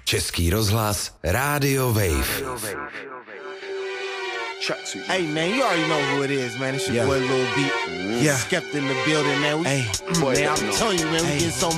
Český rozhlas, Rádio Wave. Hey man, you already know who it is, man. It's your boy Lil B. Yeah, Skepta in the building, man. Man, I'm telling you, man, we getting so